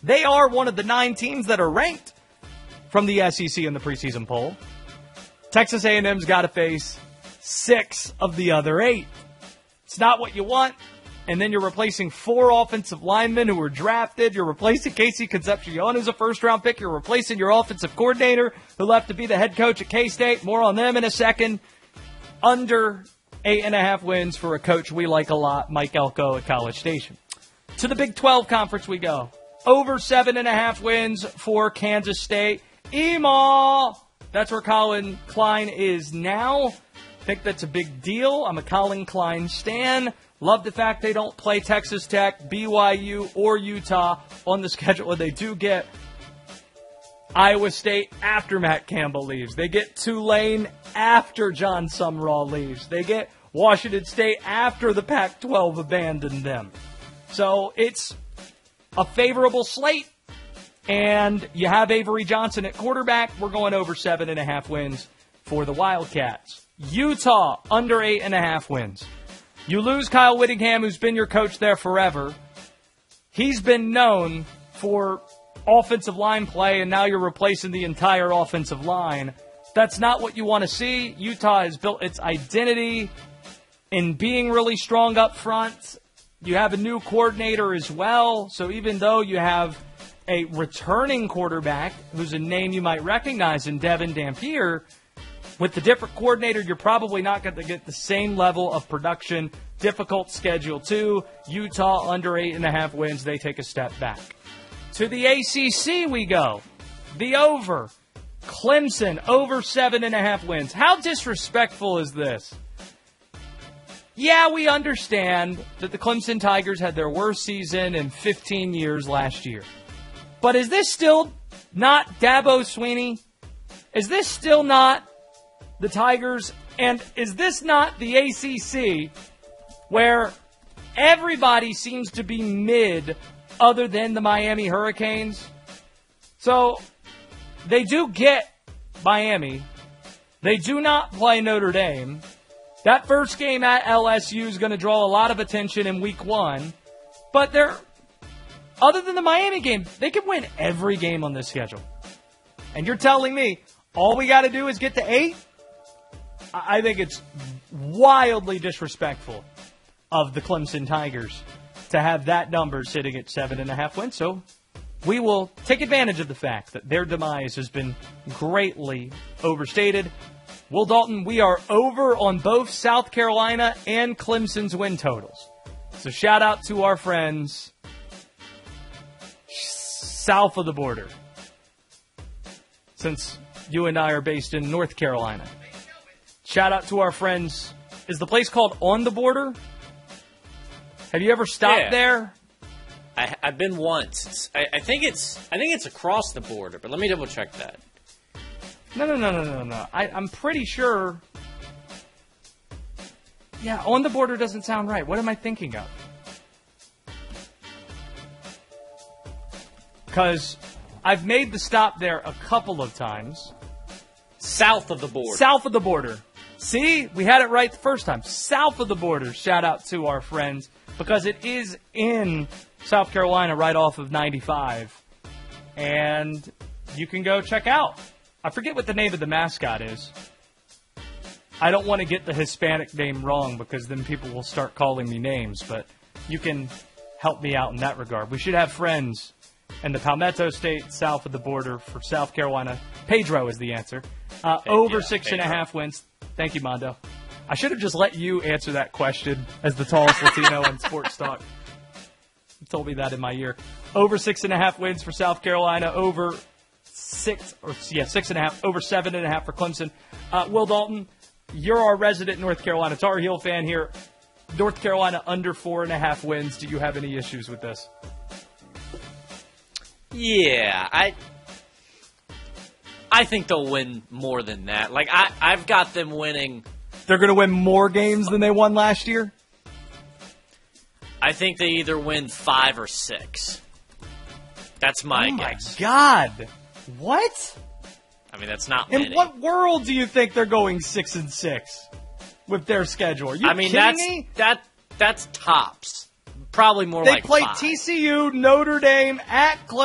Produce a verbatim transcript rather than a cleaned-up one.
They are one of the nine teams that are ranked from the S E C in the preseason poll. Texas A and M's got to face six of the other eight. It's not what you want. And then you're replacing four offensive linemen who were drafted. You're replacing Casey Concepcion, who's a first-round pick. You're replacing your offensive coordinator, who left to be the head coach at K-State. More on them in a second. Under eight and a half wins for a coach we like a lot, Mike Elko at College Station. To the Big twelve Conference we go. Over seven and a half wins for Kansas State. Emaw! That's where Colin Klein is now. Think that's a big deal. I'm a Colin Klein stan. Love the fact they don't play Texas Tech, B Y U, or Utah on the schedule. And they do get Iowa State after Matt Campbell leaves. They get Tulane after John Sumrall leaves. They get Washington State after the Pac twelve abandoned them. So it's a favorable slate. And you have Avery Johnson at quarterback. We're going over seven and a half wins for the Wildcats. Utah, under eight and a half wins. You lose Kyle Whittingham, who's been your coach there forever. He's been known for offensive line play, and now you're replacing the entire offensive line. That's not what you want to see. Utah has built its identity in being really strong up front. You have a new coordinator as well, so even though you have a returning quarterback who's a name you might recognize in Devin Dampier, with the different coordinator, you're probably not going to get the same level of production. Difficult schedule, too. Utah under eight and a half wins. They take a step back. To the A C C we go. The over. Clemson over seven and a half wins. How disrespectful is this? Yeah, we understand that the Clemson Tigers had their worst season in fifteen years last year. But is this still not Dabo Swinney? Is this still not the Tigers? And is this not the A C C where everybody seems to be mid other than the Miami Hurricanes? So they do get Miami. They do not play Notre Dame. That first game at L S U is going to draw a lot of attention in week one. But they're, other than the Miami game, they can win every game on this schedule. And you're telling me all we got to do is get to eight? I think it's wildly disrespectful of the Clemson Tigers to have that number sitting at seven and a half wins. So we will take advantage of the fact that their demise has been greatly overstated. Will Dalton, we are over on both South Carolina and Clemson's win totals. So shout out to our friends south of the border, since you and I are based in North Carolina. Shout out to our friends. Is the place called On the Border? Have you ever stopped yeah. there? I, I've been once. I, I think it's I think it's across the border, but let me double check that. No, no, no, no, no, no. I, I'm pretty sure. Yeah, On the Border doesn't sound right. What am I thinking of? Because I've made the stop there a couple of times. South of the border. South of the border. See, we had it right the first time. South of the border. Shout out to our friends, because it is in South Carolina right off of ninety-five. And you can go check out. I forget what the name of the mascot is. I don't want to get the Hispanic name wrong, because then people will start calling me names, but you can help me out in that regard. We should have friends in the Palmetto State, south of the border for South Carolina. Pedro is the answer. Uh, over yeah, six Pedro. and a half wins. Thank you, Mondo. I should have just let you answer that question as the tallest Latino in sports talk. You told me that in my ear. Over six and a half wins for South Carolina. Over six, or yeah, six and a half. Over seven and a half for Clemson. Uh, Will Dalton, you're our resident North Carolina Tar Heel fan here. North Carolina under four and a half wins. Do you have any issues with this? Yeah, I I think they'll win more than that. Like, I, I've got them winning. They're going to win more games than they won last year? I think they either win five or six. That's my oh guess. Oh, my God. What? I mean, that's not In many. what world do you think they're going six and six with their schedule? Are you I mean, kidding that's, me? that that's tops. Probably more they like played five. T C U, Notre Dame, at Clemson.